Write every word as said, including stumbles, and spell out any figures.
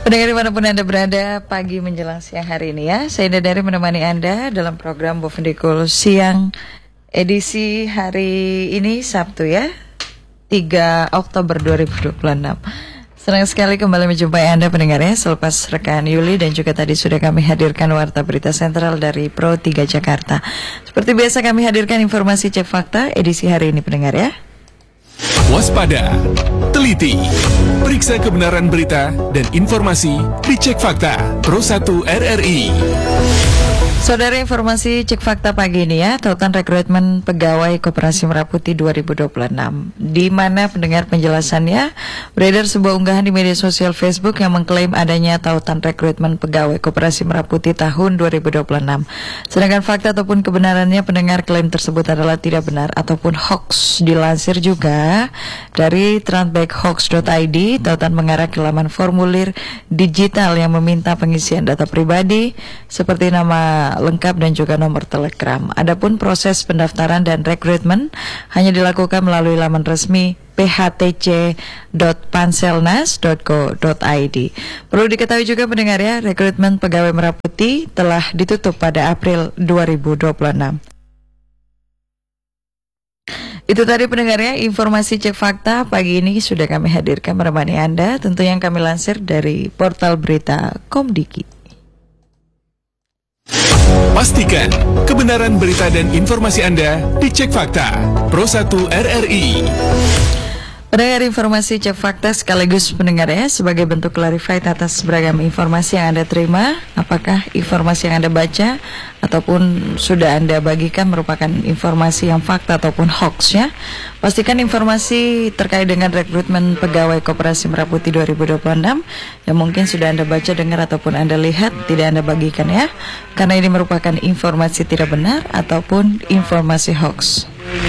Pendengar dimanapun Anda berada, pagi menjelang siang hari ini ya, saya Dadari menemani Anda dalam program Bovendikul Siang edisi hari ini Sabtu ya, tiga Oktober dua ribu dua puluh enam. Senang sekali kembali menjumpai Anda pendengar ya, selepas rekan Yuli dan juga tadi sudah kami hadirkan Warta Berita Sentral dari Pro tiga Jakarta. Seperti biasa kami hadirkan informasi cek fakta edisi hari ini pendengar ya. Waspada, teliti, periksa kebenaran berita dan informasi di Cek Fakta Pro satu R R I. Saudara, informasi cek fakta pagi ini ya, tautan rekrutmen pegawai Koperasi Merah Putih dua ribu dua puluh enam. Di mana pendengar penjelasannya, beredar sebuah unggahan di media sosial Facebook yang mengklaim adanya tautan rekrutmen pegawai Koperasi Merah Putih tahun dua ribu dua puluh enam. Sedangkan fakta ataupun kebenarannya pendengar klaim tersebut adalah tidak benar ataupun hoax. Dilansir juga dari tranback hoax dot i d, tautan mengarah ke laman formulir digital yang meminta pengisian data pribadi seperti nama lengkap dan juga nomor telegram. Adapun proses pendaftaran dan rekrutmen hanya dilakukan melalui laman resmi p h t c dot panselnas dot go dot i d. Perlu diketahui juga pendengar ya, rekrutmen pegawai Merah Putih telah ditutup pada April dua ribu dua puluh enam. Itu tadi pendengarnya informasi cek fakta pagi ini sudah kami hadirkan menemani Anda, tentu yang kami lansir dari portal berita Komdiki. Pastikan kebenaran berita dan informasi Anda di Cek Fakta Pro satu R R I. Pendengar, informasi cek fakta sekaligus pendengar ya, sebagai bentuk clarified atas beragam informasi yang Anda terima. Apakah informasi yang Anda baca ataupun sudah Anda bagikan merupakan informasi yang fakta ataupun hoax ya. Pastikan informasi terkait dengan rekrutmen pegawai Koperasi Merah Putih dua ribu dua puluh enam yang mungkin sudah Anda baca, dengar ataupun Anda lihat tidak Anda bagikan ya, karena ini merupakan informasi tidak benar ataupun informasi hoax.